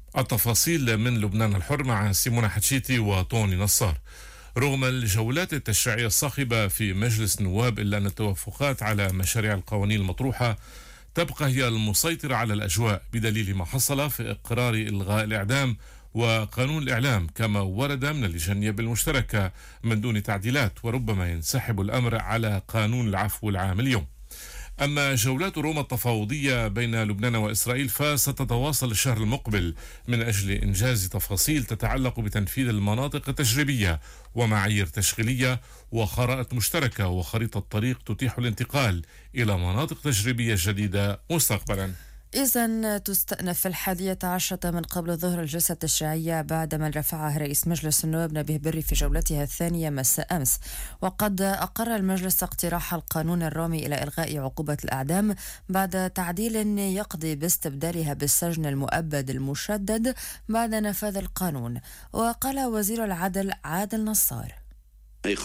التفاصيل من لبنان الحر مع سيمونة حتشيتي وطوني نصار. رغم الجولات التشريعية الصاخبة في مجلس النواب، إلا أن التوافقات على مشاريع القوانين المطروحة تبقى هي المسيطرة على الأجواء، بدليل ما حصل في إقرار إلغاء الإعدام وقانون الإعلام كما ورد من اللجان النيابية المشتركة من دون تعديلات، وربما ينسحب الأمر على قانون العفو العام اليوم. أما جولات روما التفاوضية بين لبنان وإسرائيل فستتواصل الشهر المقبل من أجل إنجاز تفاصيل تتعلق بتنفيذ المناطق التجريبية ومعايير تشغيلية وخرائط مشتركة وخريطة طريق تتيح الانتقال إلى مناطق تجريبية جديدة مستقبلا. إذن تستأنف 11 من قبل ظهر الجلسة التشريعية بعدما رفعها رئيس مجلس النواب نبيه بري في جولتها الثانية مساء أمس. وقد أقر المجلس اقتراح القانون الرامي إلى إلغاء عقوبة الإعدام بعد تعديل يقضي باستبدالها بالسجن المؤبد المشدد بعد نفاذ القانون. وقال وزير العدل عادل نصار: